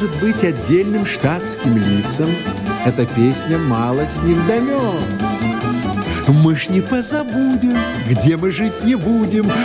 может быть отдельным штатским лицам, эта песня мало с ним дамет. Мы ж не позабудем, где мы жить не будем,